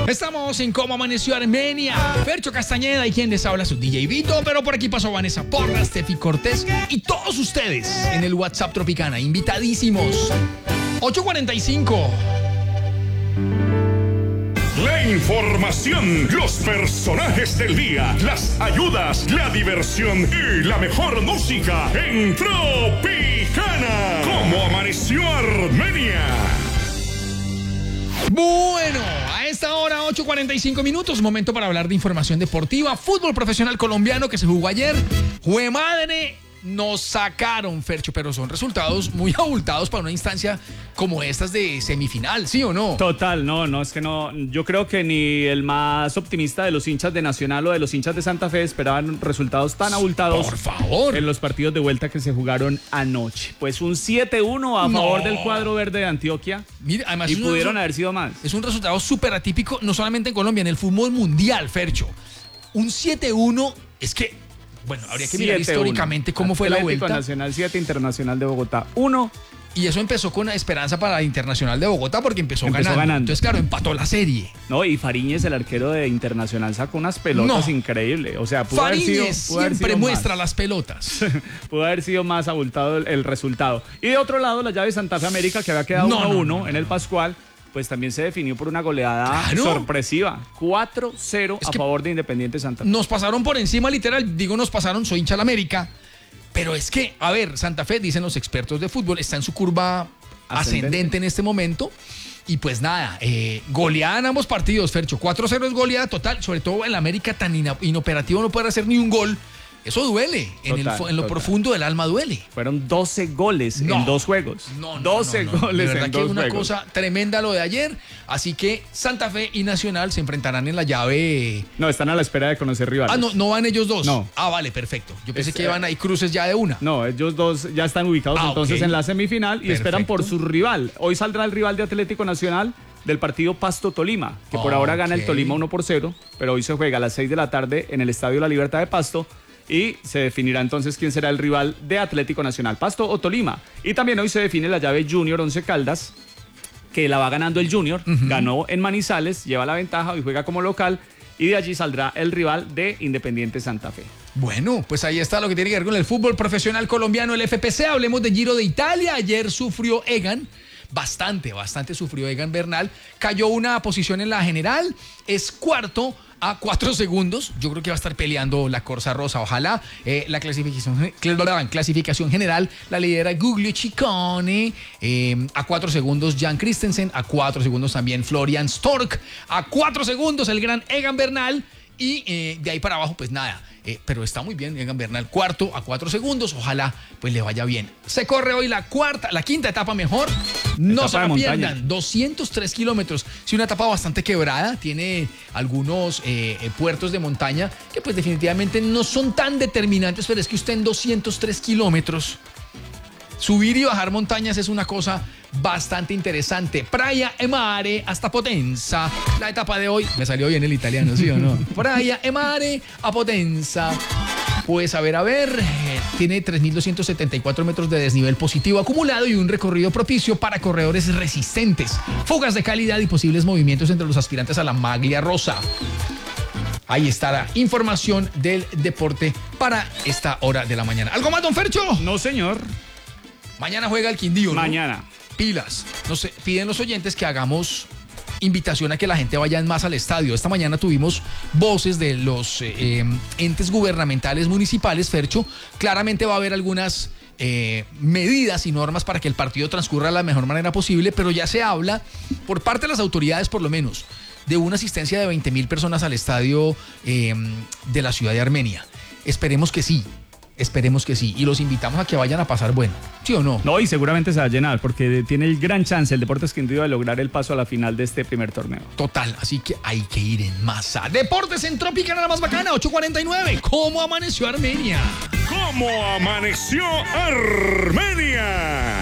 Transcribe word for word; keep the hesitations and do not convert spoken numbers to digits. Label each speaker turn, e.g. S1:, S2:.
S1: Estamos en Cómo Amaneció Armenia. Fercho Castañeda y quien les habla su D J Vito, pero por aquí pasó Vanessa Porras, Tefi Cortés y todos ustedes en el WhatsApp Tropicana, invitadísimos. ocho cuarenta y cinco.
S2: La información, los personajes del día, las ayudas, la diversión y la mejor música en Tropicana. Cómo Amaneció Armenia.
S1: Bueno, a esta hora, ocho cuarenta y cinco minutos, momento para hablar de información deportiva. Fútbol profesional colombiano que se jugó ayer. ¡Jue madre! Nos sacaron, Fercho, pero son resultados muy abultados para una instancia como estas de semifinal, ¿sí o no?
S3: Total, no, no, es que no, yo creo que ni el más optimista de los hinchas de Nacional o de los hinchas de Santa Fe esperaban resultados tan abultados.
S1: Por favor.
S3: En los partidos de vuelta que se jugaron anoche. Pues un siete uno a
S1: No.
S3: favor del cuadro verde de Antioquia.
S1: Mira, además
S3: Y
S1: es un
S3: pudieron
S1: resu-
S3: haber sido más.
S1: Es un resultado súper atípico, no solamente en Colombia, en el fútbol mundial, Fercho. Un siete uno, es que, bueno, habría que mirar
S3: siete uno.
S1: históricamente cómo fue la
S3: Atlético
S1: vuelta.
S3: Nacional siete, Internacional de Bogotá uno.
S1: Y eso empezó con esperanza para Internacional de Bogotá porque empezó,
S3: Empezó
S1: ganando.
S3: ganando.
S1: Entonces, claro, empató la serie.
S3: No, y Fariñez, el arquero de Internacional, sacó unas pelotas
S1: No.
S3: increíbles. O sea, pudo haber sido,
S1: Fariñez
S3: pudo haber
S1: siempre
S3: sido
S1: muestra
S3: más.
S1: las pelotas.
S3: Pudo haber sido más abultado el, el resultado. Y de otro lado, la llave Santa Fe América, que había quedado
S1: No,
S3: uno a
S1: no,
S3: uno
S1: no,
S3: en
S1: no.
S3: el Pascual, pues también se definió por una goleada
S1: Claro.
S3: sorpresiva. cuatro cero
S1: Es
S3: a
S1: que
S3: favor de Independiente Santa Fe.
S1: Nos pasaron por encima, literal. Digo, nos pasaron, soy hincha de la América. Pero es que, a ver, Santa Fe, dicen los expertos de fútbol, está en su curva ascendente,
S3: Ascendente.
S1: en este momento. Y pues nada, eh, goleada en ambos partidos, Fercho. cuatro cero es goleada total, sobre todo en la América tan ina- inoperativo, no puede hacer ni un gol. Eso duele. En, el
S3: Total,
S1: fo- en lo
S3: total.
S1: profundo del alma duele.
S3: Fueron doce goles
S1: No.
S3: en dos juegos.
S1: No, no,
S3: doce
S1: no, no.
S3: goles
S1: De verdad
S3: en
S1: que
S3: dos
S1: una
S3: juegos.
S1: cosa tremenda lo de ayer. Así que Santa Fe y Nacional se enfrentarán en la llave.
S3: No, están a la espera de conocer rivales.
S1: Ah, no, no van ellos dos.
S3: No.
S1: Ah, vale, perfecto. Yo pensé
S3: Es-
S1: que iban ahí cruces ya de una.
S3: No, ellos dos ya están ubicados
S1: Ah,
S3: entonces
S1: ok.
S3: en la semifinal y esperan por
S1: Perfecto.
S3: su rival. Hoy saldrá el rival de Atlético Nacional del partido Pasto Tolima, que por
S1: Ah,
S3: ahora gana el
S1: ok.
S3: Tolima uno por cero, pero hoy se juega a las seis de la tarde en el Estadio La Libertad de Pasto y se definirá entonces quién será el rival de Atlético Nacional, Pasto o Tolima. Y también hoy se define la llave Junior Once Caldas, que la va ganando el Junior, ganó en Manizales, lleva la ventaja y juega como local, y de allí saldrá el rival de Independiente Santa Fe.
S1: Bueno, pues ahí está lo que tiene que ver con el fútbol profesional colombiano, el F P C. Hablemos de Giro de Italia. Ayer sufrió Egan. Bastante, bastante sufrió Egan Bernal. Cayó una posición en la general. Es cuarto a cuatro segundos. Yo creo que va a estar peleando la Corsa Rosa. Ojalá. Eh, la clasificación, clasificación general la lidera Guglio Ciccone. Eh, a cuatro segundos Jan Christensen. A cuatro segundos también Florian Stork. A cuatro segundos el gran Egan Bernal. Y eh, de ahí para abajo, pues nada. Eh, pero está muy bien, Egan Bernal cuarto a cuatro segundos. Ojalá pues le vaya bien. Se corre hoy la cuarta, la quinta etapa mejor. No
S3: Etapa
S1: se
S3: de
S1: la
S3: montaña.
S1: pierdan. doscientos tres kilómetros. Sí, una etapa bastante quebrada. Tiene algunos eh, eh, puertos de montaña que pues definitivamente no son tan determinantes. Pero es que usted en doscientos tres kilómetros, subir y bajar montañas es una cosa bastante interesante. Praia e Mare hasta Potenza. La etapa de hoy, me salió bien el italiano, ¿sí o no? Praia e Mare a Potenza. Pues a ver, a ver, eh, tiene tres mil doscientos setenta y cuatro metros de desnivel positivo acumulado y un recorrido propicio para corredores resistentes. Fugas de calidad y posibles movimientos entre los aspirantes a la maglia rosa. Ahí está la información del deporte para esta hora de la mañana. ¿Algo más, don Fercho?
S3: No, señor.
S1: Mañana juega el Quindío, ¿no?
S3: Mañana.
S1: Pilas. No sé, piden los oyentes que hagamos invitación a que la gente vaya más al estadio. Esta mañana tuvimos voces de los eh, eh, entes gubernamentales municipales, Fercho. Claramente va a haber algunas eh, medidas y normas para que el partido transcurra de la mejor manera posible, pero ya se habla, por parte de las autoridades por lo menos, de una asistencia de veinte mil personas al estadio eh, de la ciudad de Armenia. Esperemos que sí. Esperemos que sí. Y los invitamos a que vayan a pasar bueno. ¿Sí o no?
S3: No, y seguramente se va a llenar porque tiene el gran chance el Deportes Quindío de lograr el paso a la final de este primer torneo.
S1: Total, así que hay que ir en masa. Deportes en Tropicana, la más bacana, ocho cuarenta y nueve. ¿Cómo amaneció Armenia?
S2: ¿Cómo amaneció Armenia?